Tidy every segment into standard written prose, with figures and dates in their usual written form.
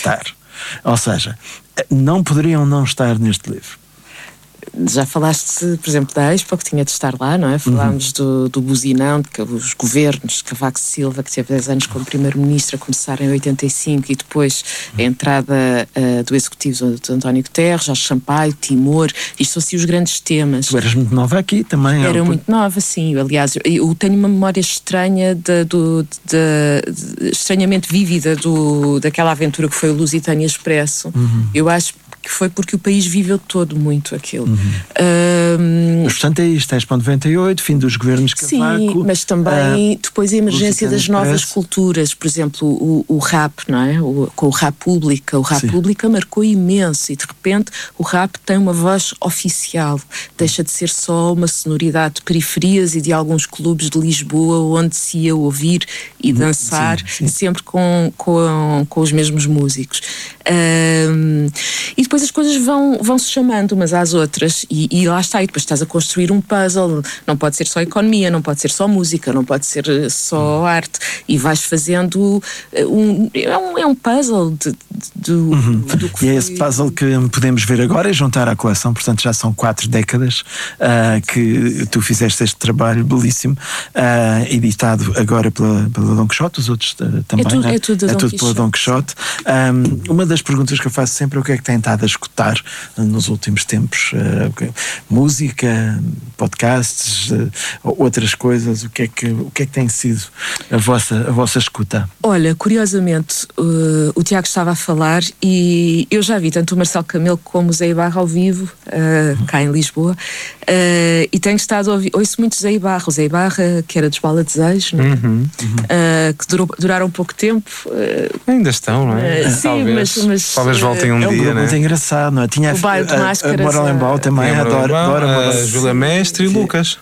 estar. Ou seja, não poderiam não estar neste livro. Já falaste, por exemplo, da Expo, que tinha de estar lá, não é? Falámos do buzinão, de que os governos, Cavaco Silva, que teve 10 anos como primeiro-ministro, a começar em 85, e depois a entrada do executivo de António Guterres, Jorge Sampaio, Timor. Isto são assim os grandes temas. Tu eras muito nova aqui também. Era muito nova, sim. Aliás, eu tenho uma memória estranha, estranhamente vívida daquela aventura que foi o Lusitânia Expresso. Eu acho que foi porque o país viveu todo muito aquilo. Mas, portanto, é isto, Expo 98, fim dos governos Cavaco. Sim, mas também depois a emergência das novas culturas, por exemplo, o rap, não é? Com o Rap Pública. O Rap Pública marcou imenso e, de repente, o rap tem uma voz oficial. Deixa de ser só uma sonoridade de periferias e de alguns clubes de Lisboa onde se ia ouvir e dançar, sempre com os mesmos músicos. E depois as coisas vão se chamando umas às outras e lá está, e depois estás a construir um puzzle. Não pode ser só economia, não pode ser só música, não pode ser só arte, e vais fazendo é um puzzle do que e é esse puzzle que podemos ver agora e juntar à coleção. Portanto, já são 4 décadas que tu fizeste este trabalho belíssimo, editado agora pela Dom Quixote, os outros também, é tudo pela Dom Quixote. Uma das perguntas que eu faço sempre é o que é que tem estado a escutar nos últimos tempos. Música, podcasts, outras coisas. O que é que tem sido a vossa escuta? Olha, curiosamente, o Tiago estava a falar e eu já vi tanto o Marcelo Camelo como o Zé Ibarra ao vivo, cá em Lisboa, e tenho estado a ouvir, ouço muito Zé Ibarra. O Zé Ibarra, que era dos Bala Desejos, não é? Que duraram pouco tempo. Ainda estão, não é? Sim, mas talvez voltem um dia, não é? Muito engraçado, não é? Tinha o Baile de Máscaras, a Moralembau também, adoro a Júlia Mestre e o Lucas.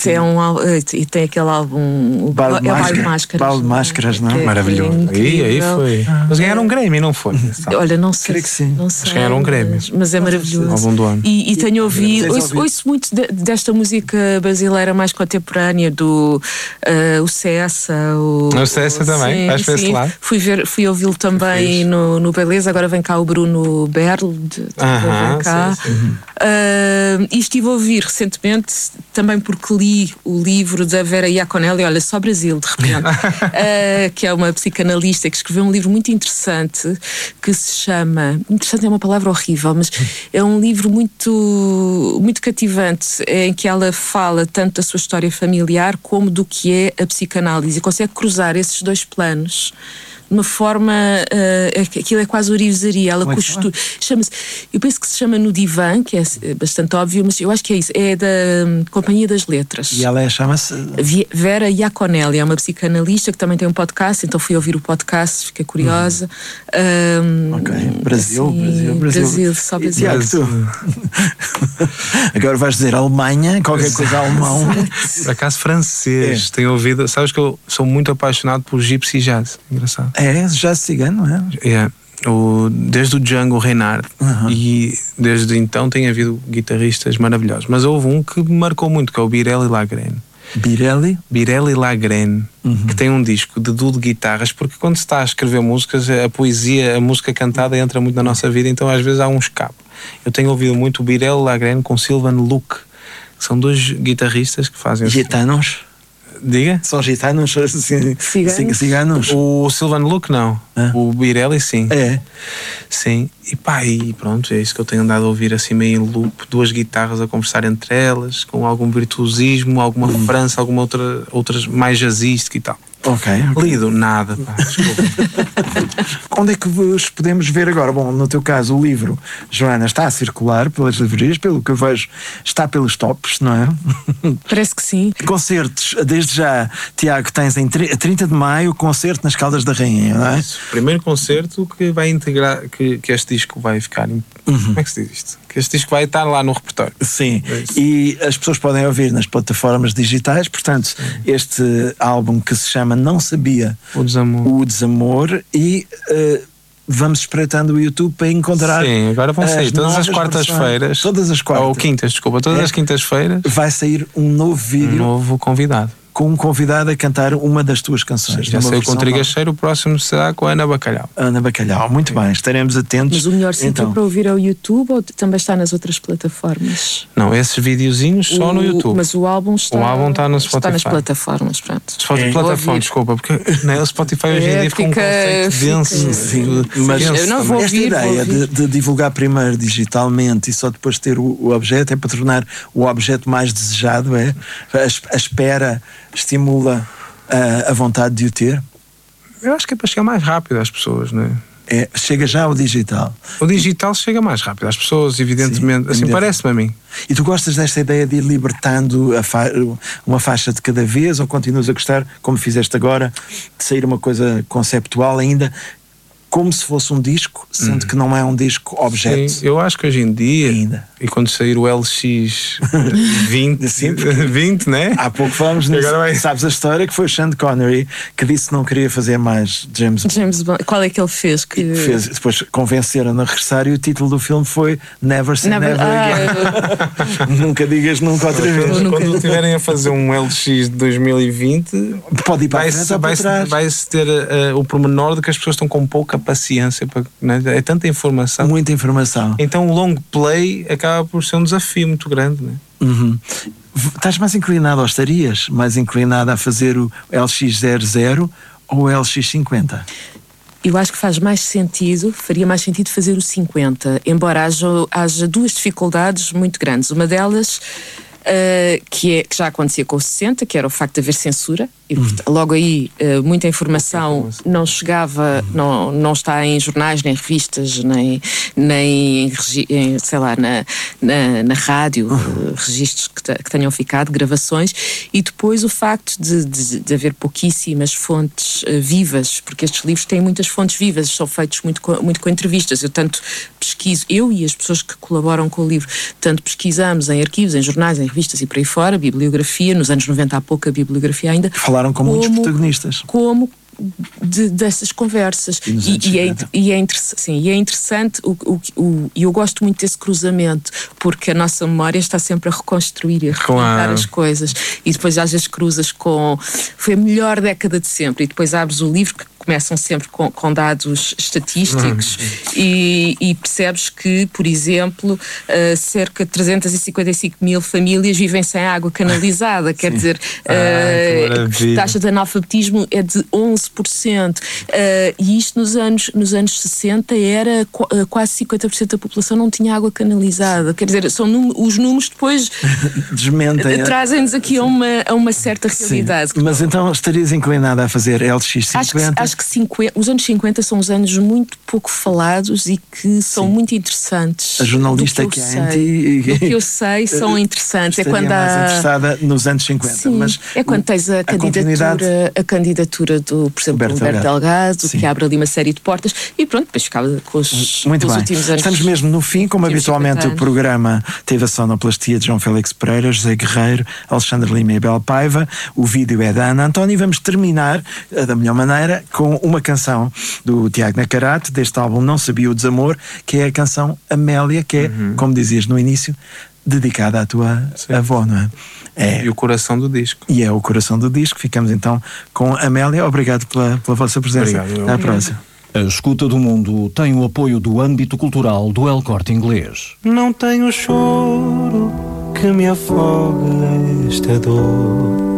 E tem aquele álbum, o Baile de Máscaras. Baile de Máscaras, não é? Maravilhoso. Aí foi. Eles ganharam um Grammy, não foi? Olha, não sei. Creio que sim. Não sei, eles ganharam um Grammy. Mas é maravilhoso. Álbum do ano. E tenho ouvido, ouço muito desta música brasileira mais contemporânea, do o Cessa. O Cessa também, vais para esse lado. Fui ouvi-lo também no Beleza. Agora vem cá o Bruno Berl, vem cá. E estive a ouvir recentemente, também porque li o livro da Vera Iaconelli, olha, só Brasil, de repente, que é uma psicanalista que escreveu um livro muito interessante que se chama, interessante é uma palavra horrível, mas é um livro muito, muito cativante, em que ela fala tanto da sua história familiar como do que é a psicanálise, e consegue cruzar esses dois planos de uma forma, aquilo é quase orivesaria. Ela chama-se, eu penso que se chama No Divã, que é bastante óbvio, mas eu acho que é isso, é da Companhia das Letras. E ela chama-se? Vera Iaconelli, é uma psicanalista que também tem um podcast, então fui ouvir o podcast, fiquei curiosa. Ok, Brasil, só Brasil. Tiago, tu? Agora vais dizer Alemanha, qualquer coisa alemão. Por acaso francês, tenho ouvido, sabes que eu sou muito apaixonado por gypsy jazz, engraçado. É, jazz cigano, não é? Desde o Django Reinhardt, e desde então tem havido guitarristas maravilhosos, mas houve um que me marcou muito, que é o Birelli Lagrène. Birelli Lagrène, que tem um disco de duo de guitarras, porque quando se está a escrever músicas, a poesia, a música cantada entra muito na nossa vida, então às vezes há um escape. Eu tenho ouvido muito o Birelli Lagrène com Sylvan Luke, que são 2 guitarristas que fazem... Gitanos? Diga? São gitanos, ciganos? O Sylvan Luke não, o Birelli sim. É? Sim, e pronto, é isso que eu tenho andado a ouvir assim meio em loop, 2 guitarras a conversar entre elas, com algum virtuosismo, alguma referência, alguma outras mais jazzística e tal. Ok. Lido, nada, pá, desculpa. Onde é que vos podemos ver agora? Bom, no teu caso, o livro, Joana, está a circular pelas livrarias, pelo que eu vejo, está pelos tops, não é? Parece que sim. Concertos, desde já, Tiago, tens em 30 de maio, concerto nas Caldas da Rainha, não é? Isso. Primeiro concerto que vai integrar, que este disco vai ficar... Como é que se diz isto? Que este disco vai estar lá no repertório. Sim, e as pessoas podem ouvir nas plataformas digitais, portanto, este álbum que se chama Não Sabia o Desamor, e vamos espreitando o YouTube para encontrar. Sim, agora vão sair todas as quartas-feiras. Todas as quartas. Ou quintas, desculpa, todas as quintas-feiras. Vai sair um novo vídeo. Um novo convidado. com um convidado a cantar uma das tuas canções. Já sei, com o Trigacheiro, o próximo será com a Ana Bacalhau. Ana Bacalhau, muito bem, estaremos atentos. Mas o melhor sítio para ouvir é o YouTube ou também está nas outras plataformas? Não, esses videozinhos só no YouTube. Mas o álbum está no Spotify. Está nas plataformas, pronto. Plataformas, desculpa, porque o Spotify hoje em dia fica um conceito denso. Sim, mas eu não vou ouvir, esta ideia de divulgar primeiro digitalmente e só depois ter o objeto é para tornar o objeto mais desejado, é? A espera estimula a vontade de o ter? Eu acho que é para chegar mais rápido às pessoas, não é? Chega já ao digital. O digital chega mais rápido às pessoas, evidentemente. Sim, assim parece-me a mim. E tu gostas desta ideia de ir libertando uma faixa de cada vez, ou continuas a gostar, como fizeste agora, de sair uma coisa conceptual ainda, como se fosse um disco, sendo que não é um disco objeto? Sim, eu acho que hoje em dia, ainda. E quando sair o LX 20, né? Há pouco falamos nisso. Sabes a história que foi o Sean Connery que disse que não queria fazer mais James Bond. Qual é que ele fez? Depois convenceram-no a regressar e o título do filme foi Never Say Never Again. Nunca digas nunca outra vez. Quando estiverem a fazer um LX de 2020, pode ir para a frente ou para trás. Vai-se ter o pormenor de que as pessoas estão com pouca paciência, né? É tanta informação. Muita informação. Então o long play acaba por ser um desafio muito grande, né? Estás mais inclinado, ou estarias mais inclinado a fazer o LX00 ou o LX50? Eu acho que faria mais sentido fazer o 50, embora haja duas dificuldades muito grandes. Uma delas que já acontecia com o 60, que era o facto de haver censura, e logo aí muita informação não chegava, não está em jornais, nem revistas, nem sei lá, na rádio, registros que tenham ficado, gravações, e depois o facto de haver pouquíssimas fontes vivas, porque estes livros têm muitas fontes vivas, são feitos muito com entrevistas. Eu tanto pesquiso, eu e as pessoas que colaboram com o livro, tanto pesquisamos em arquivos, em jornais, em revistas e por aí fora, bibliografia, nos anos 90 há pouca bibliografia ainda. Falaram com muitos protagonistas. Dessas conversas. E é interessante, e eu gosto muito desse cruzamento, porque a nossa memória está sempre a reconstruir e a recontar as coisas, e depois às vezes cruzas com foi a melhor década de sempre, e depois abres o livro, que começam sempre com dados estatísticos, e percebes que, por exemplo, cerca de 355 mil famílias vivem sem água canalizada. Quer dizer, a taxa de analfabetismo é de 11%. E isto nos anos 60 era quase 50% da população não tinha água canalizada. Quer dizer, os números depois desmentem, trazem-nos aqui a uma certa realidade. Sim. Mas então estarias inclinada a fazer LX50? Acho que os anos 50 são os anos muito pouco falados e que são muito interessantes. A jornalista que há em ti... Do que eu sei, são interessantes. Estaria mais interessada nos anos 50. Sim, mas é quando tens a candidatura do, por exemplo, Humberto Delgado, que abre ali uma série de portas, e pronto, depois ficava com os últimos anos. Estamos mesmo no fim, como habitualmente o programa teve a sonoplastia de João Félix Pereira, José Guerreiro, Alexandre Lima e Bel Paiva, o vídeo é da Ana António, e vamos terminar da melhor maneira com uma canção do Tiago Nacarate, deste álbum Não Sabia o Desamor, que é a canção Amélia, que é, como dizias no início, dedicada à tua avó, não é? E o coração do disco. E é o coração do disco. Ficamos então com Amélia. Obrigado pela vossa presença. Obrigado. Até à próxima. A Escuta do Mundo tem o apoio do âmbito cultural do El Corte Inglês. Não tenho choro que me afogue esta dor.